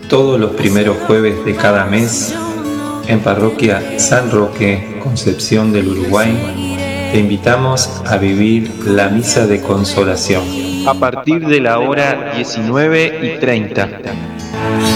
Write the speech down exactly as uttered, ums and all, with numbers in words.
Todos los primeros jueves de cada mes, en Parroquia San Roque, Concepción del Uruguay, te invitamos a vivir la Misa de Consolación. A partir de la hora diecinueve y treinta.